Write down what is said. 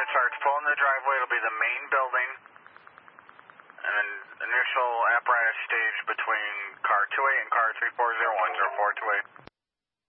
it starts pulling the driveway, it'll be the main building, and then initial apparatus stage between car 28 and car 34010428.